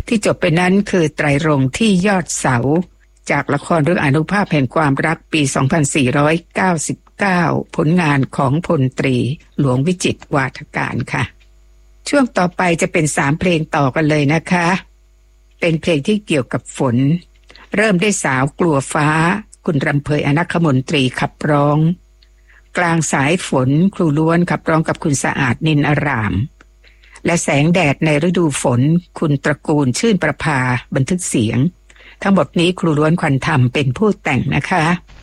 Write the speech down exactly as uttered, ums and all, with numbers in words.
ที่จบไปนั้นคือไตรรงค์ที่ยอดเสาจากละครเรื่องอานุภาพแห่งความรักปีสองพันสี่ร้อยเก้าสิบเก้าผลงานของพลตรีหลวงวิจิตรวาทการค่ะช่วงต่อไปจะเป็นสามเพลงต่อกันเลยนะคะเป็นเพลงที่เกี่ยวกับฝนเริ่มได้สาวกลัวฟ้าคุณรำเพยอนัคคมนตรีขับร้องกลางสายฝนครูล้วนขับร้องกับคุณสะอาดนินอารามและแสงแดดในฤดูฝนคุณตระกูลชื่นประภาบันทึกเสียงทั้งหมดนี้ครูล้วนควันธรรมเป็นผู้แต่งนะคะ